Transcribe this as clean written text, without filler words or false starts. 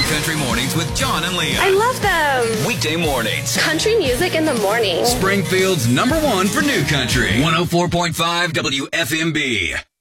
Country Mornings with John and Leah. I love them. Weekday mornings. Country music in the morning. Springfield's #1 for new country. 104.5 WFMB.